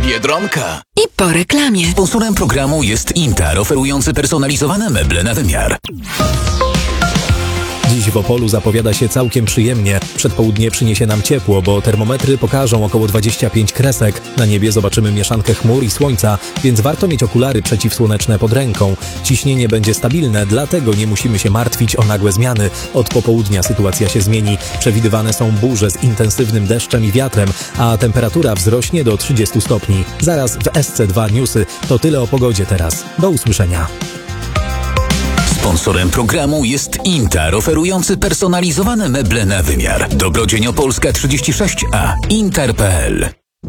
Biedronka. I po reklamie. Sponsorem programu jest Inter, oferujący personalizowane meble na wymiar. Dziś w Opolu zapowiada się całkiem przyjemnie. Przedpołudnie przyniesie nam ciepło, bo termometry pokażą około 25 kresek. Na niebie zobaczymy mieszankę chmur i słońca, więc warto mieć okulary przeciwsłoneczne pod ręką. Ciśnienie będzie stabilne, dlatego nie musimy się martwić o nagłe zmiany. Od popołudnia sytuacja się zmieni. Przewidywane są burze z intensywnym deszczem i wiatrem, a temperatura wzrośnie do 30 stopni. Zaraz w SC2 Newsy. To tyle o pogodzie teraz. Do usłyszenia. Sponsorem programu jest Inter, oferujący personalizowane meble na wymiar. Dobrodzień Opolska 36A. Inter.pl.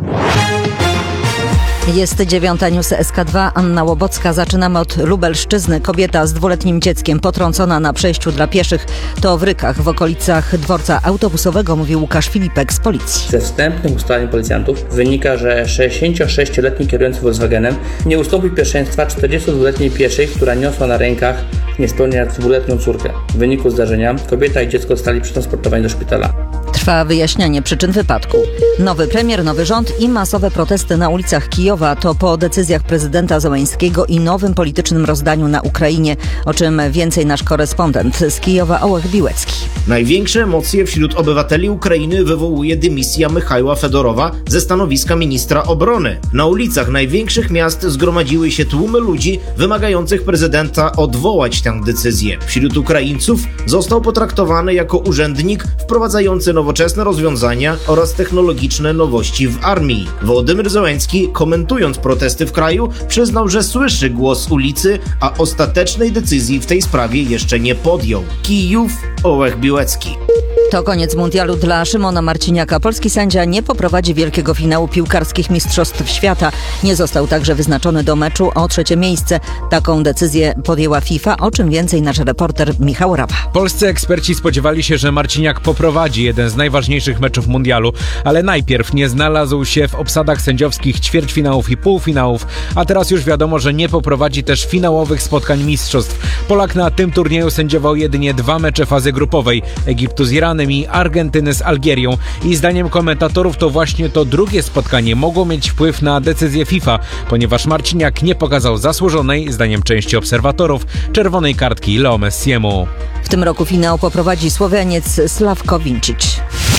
Jest 9 News SK2. Anna Łobocka. Zaczynamy od Lubelszczyzny. Kobieta z 2-letnim dzieckiem potrącona na przejściu dla pieszych. To w Rykach, w okolicach dworca autobusowego, mówi Łukasz Filipek z policji. Ze wstępnych ustaleń policjantów wynika, że 66-letni kierujący Volkswagenem nie ustąpił pierwszeństwa 42-letniej pieszej, która niosła na rękach niespełna 2-letnią córkę. W wyniku zdarzenia kobieta i dziecko zostali przetransportowani do szpitala. Trwa wyjaśnianie przyczyn wypadku. Nowy premier, nowy rząd i masowe protesty na ulicach Kijowa to po decyzjach prezydenta Zełenskiego i nowym politycznym rozdaniu na Ukrainie, o czym więcej nasz korespondent z Kijowa Ołech Biłecki. Największe emocje wśród obywateli Ukrainy wywołuje dymisja Michajła Fedorowa ze stanowiska ministra obrony. Na ulicach największych miast zgromadziły się tłumy ludzi wymagających prezydenta odwołać tę decyzję. Wśród Ukraińców został potraktowany jako urzędnik wprowadzający nowoczesne rozwiązania oraz technologiczne nowości w armii. Wołodymyr Zełenski, komentując protesty w kraju, przyznał, że słyszy głos ulicy, a ostatecznej decyzji w tej sprawie jeszcze nie podjął. Kijów, Ołech Biłecki. To koniec mundialu dla Szymona Marciniaka. Polski sędzia nie poprowadzi wielkiego finału piłkarskich mistrzostw świata. Nie został także wyznaczony do meczu o 3. miejsce. Taką decyzję podjęła FIFA, o czym więcej nasz reporter Michał Rawa. Polscy eksperci spodziewali się, że Marciniak poprowadzi jeden z najważniejszych meczów mundialu, ale najpierw nie znalazł się w obsadach sędziowskich ćwierćfinałów i półfinałów, a teraz już wiadomo, że nie poprowadzi też finałowych spotkań mistrzostw. Polak na tym turnieju sędziował jedynie 2 mecze fazy grupowej, Egiptu z Iranem i Argentyny z Algierią, i zdaniem komentatorów to właśnie to drugie spotkanie mogło mieć wpływ na decyzję FIFA, ponieważ Marciniak nie pokazał zasłużonej, zdaniem części obserwatorów, czerwonej kartki Leo Messiemu. W tym roku finał poprowadzi Słowianiec Slavko Vincic.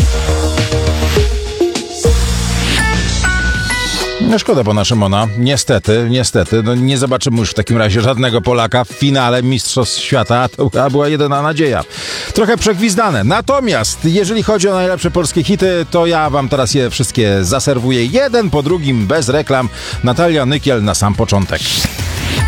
No szkoda pana Szymona. Niestety, nie zobaczymy już w takim razie żadnego Polaka w finale Mistrzostw Świata. To była jedyna nadzieja. Trochę przegwizdane. Natomiast jeżeli chodzi o najlepsze polskie hity, to ja wam teraz je wszystkie zaserwuję jeden po drugim, bez reklam. Natalia Nykiel na sam początek.